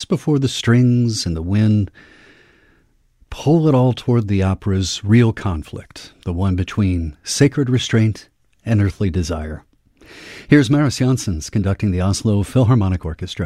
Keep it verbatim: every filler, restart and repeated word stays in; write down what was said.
just before the strings and the wind pull it all toward the opera's real conflict, the one between sacred restraint and earthly desire. Here's Maris Janssens conducting the Oslo Philharmonic Orchestra.